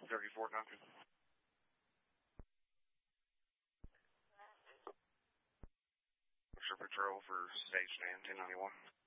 34 Duncan. Extra patrol for stage name 1091.